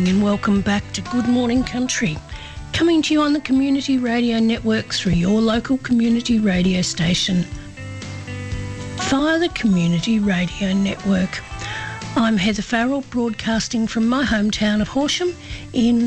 morning and welcome back to Good Morning Country, coming to you on the Community Radio Network through your local community radio station via the Community Radio Network. I'm Heather Farrell, broadcasting from my hometown of Horsham in